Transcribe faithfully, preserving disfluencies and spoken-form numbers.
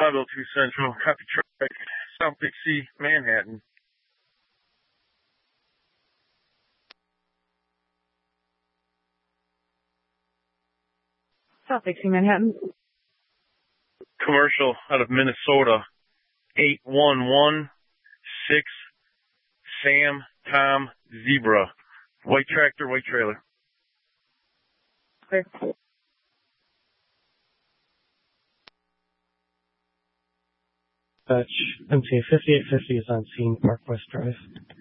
five oh two Central, copy track, South Dixie, Manhattan. South Dixie, Manhattan. Commercial out of Minnesota, eight one one six Sam Tom Zebra. White tractor, white trailer. Clear. Dispatch, M T A fifty-eight fifty is on scene, Park West Drive.